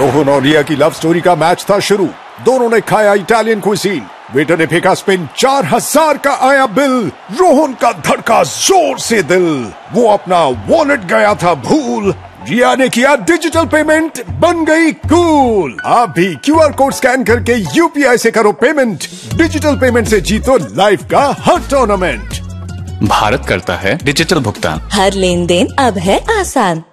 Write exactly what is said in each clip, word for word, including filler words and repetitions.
रोहन और रिया की love story का मैच था शुरू। दोनों ने खाया इटालियन क्विजीन। वेटर ने फेंका स्पिन, चार हजार का आया बिल। रोहन का धड़का जोर से दिल, वो अपना वॉलेट गया था भूल। रिया ने किया डिजिटल पेमेंट, बन गई कूल। आप भी क्यूआर कोड स्कैन करके यूपीआई से करो पेमेंट। डिजिटल पेमेंट से जीतो लाइफ का हर टूर्नामेंट। भारत करता है डिजिटल भुगतान। हर लेन देन अब है आसान।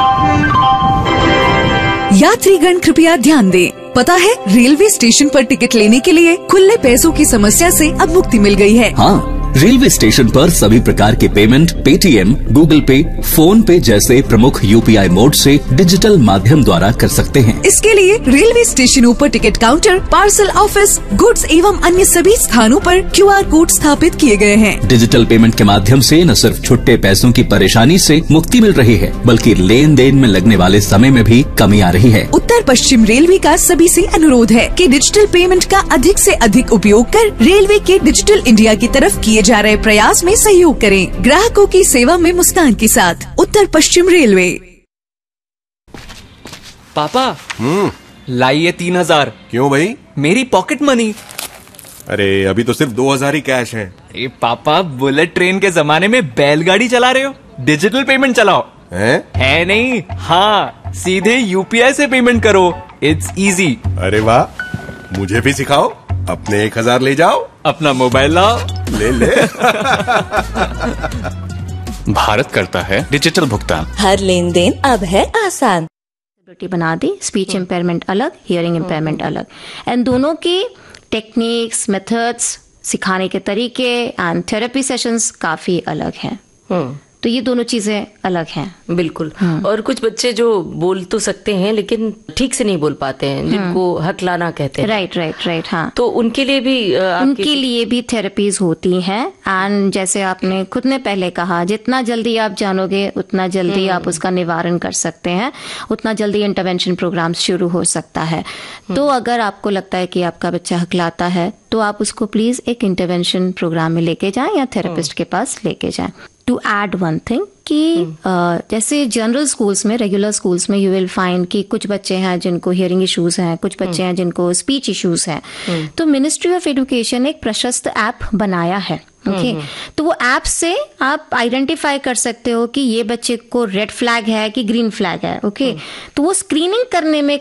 यात्रीगण कृपया ध्यान दें। पता है, रेलवे स्टेशन पर टिकट लेने के लिए खुले पैसों की समस्या से अब मुक्ति मिल गई है। हाँ, रेलवे स्टेशन पर सभी प्रकार के पेमेंट पेटीएम, गूगल पे, फोन पे जैसे प्रमुख यूपीआई मोड से डिजिटल माध्यम द्वारा कर सकते हैं। इसके लिए रेलवे स्टेशनों पर ticket counter, parcel office, goods एवं अन्य सभी स्थानों पर क्यूआर कोड स्थापित किए गए हैं। डिजिटल पेमेंट के माध्यम से न सिर्फ छुट्टे पैसों की परेशानी से मुक्ति मिल रही है, बल्कि लेन देन में लगने वाले समय में भी कमी आ रही है। उत्तर पश्चिम रेलवे का सभी से अनुरोध है कि डिजिटल पेमेंट का अधिक से अधिक उपयोग कर रेलवे के डिजिटल इंडिया की तरफ किए जा रहे प्रयास में सहयोग करें। ग्राहकों की सेवा में मुस्कान के साथ उत्तर पश्चिम रेलवे। पापा, हम्म लाइए तीन हजार। क्यों भाई? मेरी पॉकेट मनी। अरे अभी तो सिर्फ दो हजार ही कैश है। अरे पापा, बुलेट ट्रेन के जमाने में बैलगाड़ी चला रहे हो, डिजिटल पेमेंट चलाओ। हैं? है नहीं, हाँ, सीधे यूपीआई से पेमेंट करो, इट्स इजी। अरे वाह, मुझे भी सिखाओ। अपने एक हजार ले जाओ, अपना मोबाइल लाओ, ले ले। भारत करता है डिजिटल भुगतान। हर लेन देन अब है आसान। बना दी, स्पीच इम्पेयरमेंट अलग, हियरिंग इम्पेयरमेंट अलग, एंड दोनों की टेक्निक्स, मेथड्स, सिखाने के तरीके एंड थेरेपी सेशंस काफी अलग हैं। तो ये दोनों चीजें अलग हैं। बिल्कुल। और कुछ बच्चे जो बोल तो सकते हैं लेकिन ठीक से नहीं बोल पाते हैं, जिनको हकलाना कहते हैं। राइट राइट राइट हाँ, तो उनके लिए भी उनके लिए भी थेरेपीज होती हैं। एंड जैसे आपने खुद ने पहले कहा, जितना जल्दी आप जानोगे उतना जल्दी आप उसका निवारण कर सकते हैं, उतना जल्दी इंटरवेंशन प्रोग्राम शुरू हो सकता है। तो अगर आपको लगता है कि आपका बच्चा हकलाता है तो आप उसको प्लीज एक इंटरवेंशन प्रोग्राम में लेके जाएं या थेरेपिस्ट के पास लेके जाएं। टू एड वन थिंग कि uh, जैसे जनरल स्कूल्स में, रेगुलर स्कूल्स में यू विल फाइंड कि कुछ बच्चे हैं जिनको हियरिंग इश्यूज हैं, कुछ बच्चे हैं जिनको स्पीच इश्यूज हैं। तो मिनिस्ट्री ऑफ एजुकेशन एक प्रशस्त ऐप बनाया है। Okay okay? तो वो ऐप से आप आइडेंटिफाई कर सकते हो कि ये बच्चे को रेड फ्लैग है कि ग्रीन फ्लैग है। Okay okay? तो वो स्क्रीनिंग करने में